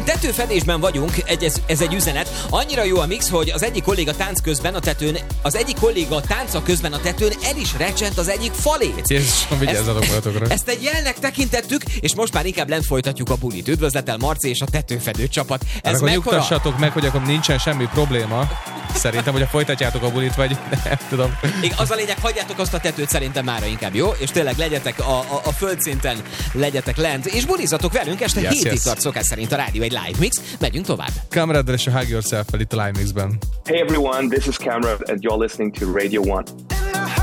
Tetőfedésben vagyunk, ez egy üzenet. Annyira jó a mix, hogy az egyik kolléga tánca közben a tetőn el is recsent az egyik falét. Jézusom, vigyázzatok magatokra. Ezt egy jelnek tekintettük, és most már inkább lent folytatjuk a bulit. Üdvözlettel Marci és a tetőfedő csapat. Ez akkor mekkora? nyugtassatok meg, hogy akkor nincsen semmi probléma. Szerintem, hogy folytatjátok a bulit, vagy nem tudom. Az a lényeg, hagyjátok azt a tetőt szerintem mára inkább, jó? És tényleg legyetek a földszinten, legyetek lent, és bulizatok velünk este 7-ig tart szokás szerint a rádió egy live mix. Megyünk tovább. Kamrad és a Hug Yourself-el itt a live mixben. Hey everyone, this is Kamrad and you're listening to Radio 1.